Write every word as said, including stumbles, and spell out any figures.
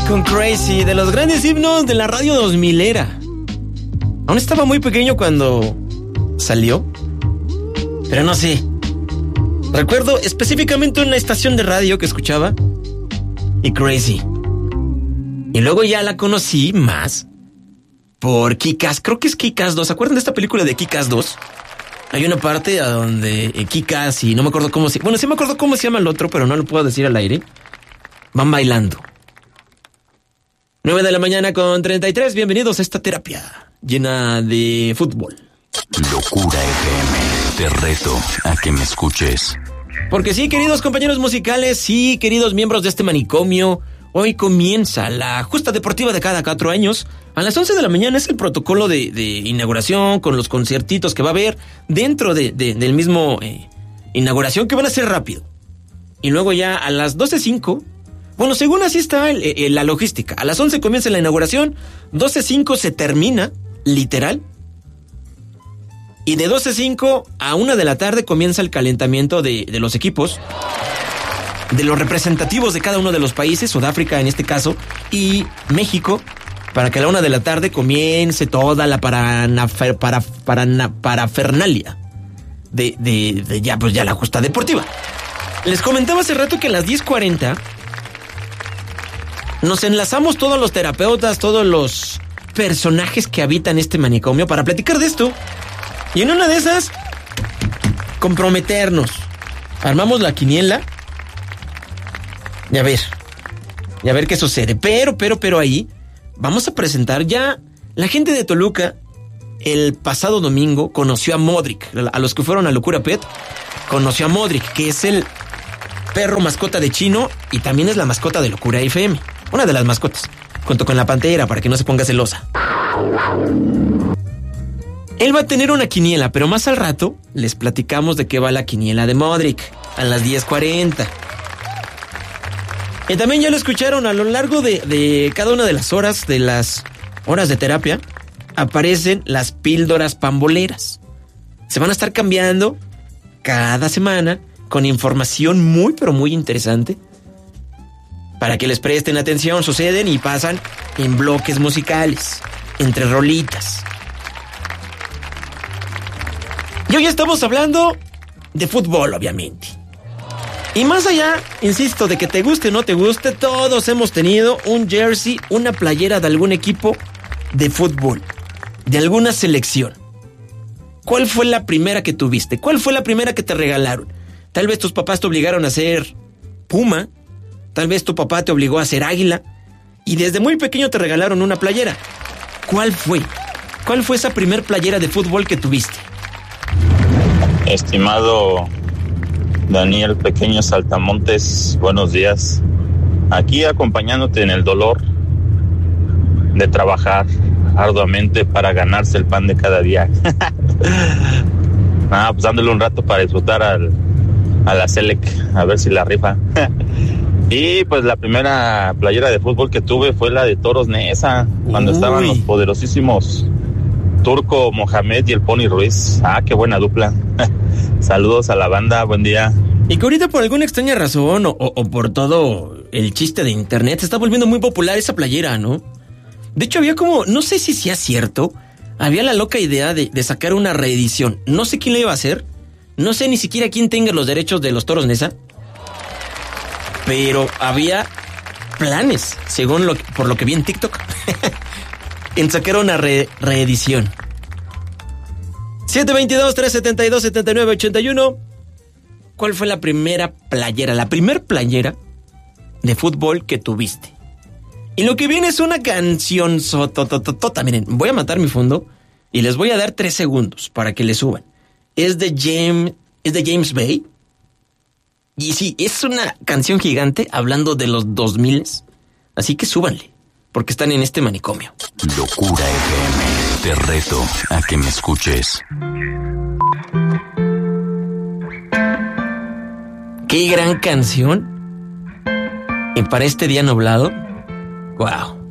con Crazy, de los grandes himnos de la radio dos milera. Aún estaba muy pequeño cuando salió, pero no sé. Recuerdo específicamente una estación de radio que escuchaba y Crazy. Y luego ya la conocí más por Kick-Ass, creo que es Kick-Ass dos. ¿Se acuerdan de esta película de Kick-Ass dos? Hay una parte a donde eh, Kick-Ass y no me acuerdo cómo se... Bueno, sí me acuerdo cómo se llama el otro, pero no lo puedo decir al aire. Van bailando. nueve de la mañana con treinta y tres. Bienvenidos a esta terapia llena de fútbol. Locura F M. Te reto a que me escuches. Porque sí, queridos compañeros musicales, sí, queridos miembros de este manicomio, hoy comienza la justa deportiva de cada cuatro años. A las once de la mañana es el protocolo de, de inauguración con los conciertitos que va a haber dentro de, de, del mismo eh, inauguración, que van a ser rápido. Y luego ya a las doce cinco, bueno, según así está el, el, la logística. A las once comienza la inauguración, doce cinco se termina, literal. Y de doce cinco a una de la tarde comienza el calentamiento de, de los equipos, de los representativos de cada uno de los países, Sudáfrica en este caso, y México, para que a la una de la tarde comience toda la paranafer, para, para, parafernalia de, de, de ya, pues ya la justa deportiva. Les comentaba hace rato que a las diez cuarenta nos enlazamos todos los terapeutas, todos los personajes que habitan este manicomio para platicar de esto. Y en una de esas, comprometernos. Armamos la quiniela. Y a ver, y a ver qué sucede. Pero, pero, pero ahí vamos a presentar ya la gente de Toluca. El pasado domingo conoció a Modric. A los que fueron a Locura Pet, conoció a Modric, que es el perro mascota de Chino y también es la mascota de Locura F M. Una de las mascotas, junto con la pantera, para que no se ponga celosa. Él va a tener una quiniela, pero más al rato les platicamos de qué va la quiniela de Modric, a las diez cuarenta. Y también ya lo escucharon, a lo largo de, de cada una de las horas, de las horas de terapia, aparecen las píldoras pamboleras. Se van a estar cambiando cada semana con información muy, pero muy interesante. Para que les presten atención, suceden y pasan en bloques musicales, entre rolitas. Y hoy estamos hablando de fútbol, obviamente. Y más allá, insisto, de que te guste o no te guste, todos hemos tenido un jersey, una playera de algún equipo de fútbol, de alguna selección. ¿Cuál fue la primera que tuviste? ¿Cuál fue la primera que te regalaron? Tal vez tus papás te obligaron a ser Puma, tal vez tu papá te obligó a ser Águila, y desde muy pequeño te regalaron una playera. ¿Cuál fue? ¿Cuál fue esa primer playera de fútbol que tuviste? Estimado Daniel Pequeño Saltamontes, buenos días. Aquí acompañándote en el dolor de trabajar arduamente para ganarse el pan de cada día. Ah, pues dándole un rato para disfrutar al, a la Selec, a ver si la rifa. Y pues la primera playera de fútbol que tuve fue la de Toros Neza, cuando Uy. estaban los poderosísimos Turco Mohamed y el Pony Ruiz. Ah, qué buena dupla. Saludos a la banda, buen día. Y que ahorita por alguna extraña razón o, o, o por todo el chiste de internet se está volviendo muy popular esa playera, ¿no? De hecho había como, no sé si sea cierto, había la loca idea de, de sacar una reedición. No sé quién lo iba a hacer, no sé ni siquiera quién tenga los derechos de los Toros Neza, pero había planes, según lo, por lo que vi en TikTok, en sacar una re, reedición. siete veintidós, trescientos setenta y dos, setenta y nueve, ochenta y uno. ¿Cuál fue la primera playera, la primer playera de fútbol que tuviste? Y lo que viene es una canción sotototota. Miren, voy a matar mi fondo y les voy a dar tres segundos para que le suban. Es de James, es de James Bay. Y sí, es una canción gigante hablando de los dos mil. Así que súbanle, porque están en este manicomio. Locura F M, te reto a que me escuches. Qué gran canción. Y para este día nublado, wow.